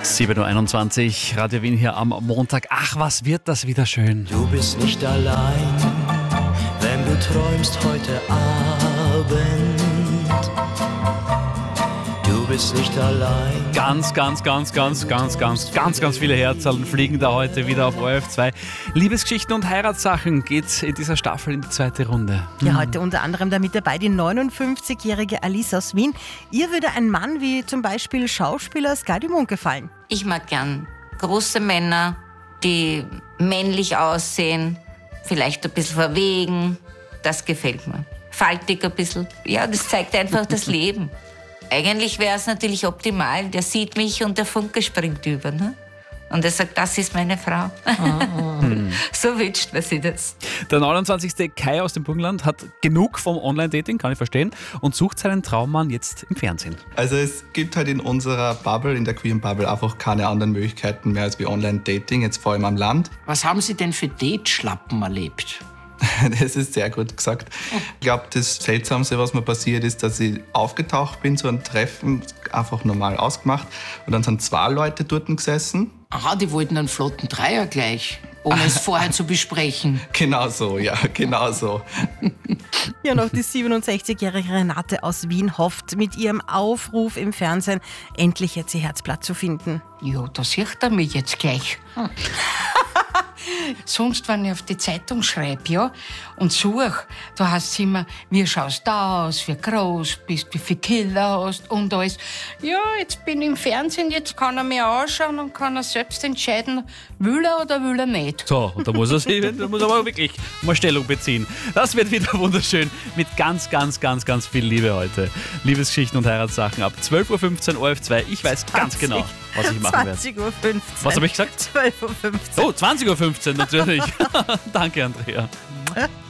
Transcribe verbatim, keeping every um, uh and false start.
sieben Uhr einundzwanzig, Radio Wien hier am Montag. Ach, was wird das wieder schön. Du bist nicht allein, wenn du träumst heute Abend. Du bist nicht allein. Ganz, ganz, ganz, ganz, ganz, ganz, ganz, ganz viele Herzallen fliegen da heute wieder auf O R F zwei. Liebesgeschichten und Heiratssachen geht in dieser Staffel in die zweite Runde. Ja, heute unter anderem damit dabei die neunundfünfzigjährige Alice aus Wien. Ihr würde ein Mann wie zum Beispiel Schauspieler Sky Dumont gefallen. Ich mag gern große Männer, die männlich aussehen, vielleicht ein bisschen verwegen. Das gefällt mir. Faltig ein bisschen. Ja, das zeigt einfach das Leben. Eigentlich wäre es natürlich optimal, der sieht mich und der Funke springt über. Ne? Und er sagt, das ist meine Frau. Oh. So wünscht man sich das. Der neunundzwanzigste Kai aus dem Burgenland hat genug vom Online-Dating, kann ich verstehen, und sucht seinen Traummann jetzt im Fernsehen. Also es gibt halt in unserer Bubble, in der queeren Bubble, einfach keine anderen Möglichkeiten mehr als wie Online-Dating, jetzt vor allem am Land. Was haben Sie denn für Dateschlappen erlebt? Das ist sehr gut gesagt. Ich glaube, das Seltsamste, was mir passiert ist, dass ich aufgetaucht bin zu einem Treffen, einfach normal ausgemacht. Und dann sind zwei Leute dort gesessen. Aha, die wollten einen flotten Dreier gleich, ohne es vorher zu besprechen. Genau so, ja, genau so. Ja, noch die siebenundsechzigjährige Renate aus Wien hofft mit ihrem Aufruf im Fernsehen endlich jetzt ihr Herzblatt zu finden. Ja, da sieht er mich jetzt gleich. Hm. Sonst, wenn ich auf die Zeitung schreibe, ja, und suche, da heißt es immer, wie schaust du aus, wie groß bist, wie viele Kilo hast und alles. Ja, jetzt bin ich im Fernsehen, jetzt kann er mir anschauen und kann er selbst entscheiden, will er oder will er nicht. So, und da muss er sich, da muss er aber wirklich mal Stellung beziehen. Das wird wieder wunderschön mit ganz, ganz, ganz, ganz viel Liebe heute. Liebesgeschichten und Heiratssachen ab zwölf Uhr fünfzehn O R F zwei. Ich weiß ganz genau, was ich machen werde. zwanzig Uhr fünfzehn. Was habe ich gesagt? zwölf Uhr fünfzehn. Oh, zwanzig Uhr fünfzehn natürlich. Danke, Andrea.